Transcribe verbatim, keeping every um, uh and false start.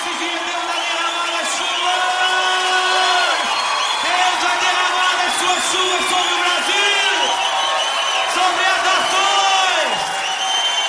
Esse dia Deus vai derramar as chuvas! Deus vai derramar as suas chuvas